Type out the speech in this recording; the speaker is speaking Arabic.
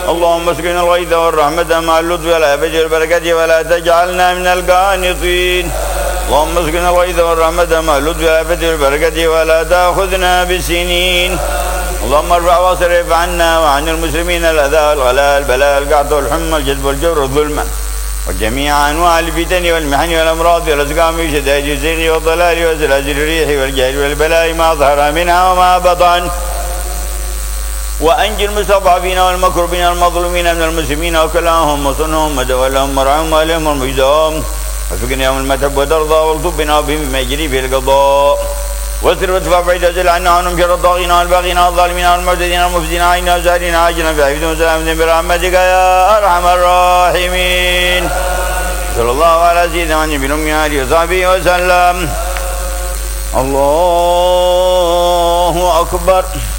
اللهم اسقنا الغيث والرحمة مع اللطف والعافية والبركة ولا تجعلنا من القانطين. اللهم اسقنا الغيث والرحمة مع اللطف والعافية والبركة ولا تأخذنا بالسنين. اللهم ارفع واصرف عنا وعن المسلمين الأذى والغلاء البلاء القحط والحمى الجذب والجور والظلم وجميع أنواع الفتن والمحن والأمراض والأسقام وشدائد الزيغ والضلال وزلازل الريح والجهل والبلاء ما ظهر منها وما بطن. وأنجي المستضعفين والمكروبين والمظلومين من المسلمين وكلاهم وصنهم ودولهم ورعهم وألهم ومجدهم وفقنا يوم المتب وترضى والطب بنا وبهم بما يجري في القضاء واصرف وادفع بعيد أجل عنا عنهم شر الطاغين والباغين والظالمين والمعتدين والمفسدين عنا وسائرين عاجلا في عافية وسلام برحمتك يا أرحم الراحمين. صلى الله على سيدنا النبي الأمي وآله وصحبه وسلم. الله أكبر.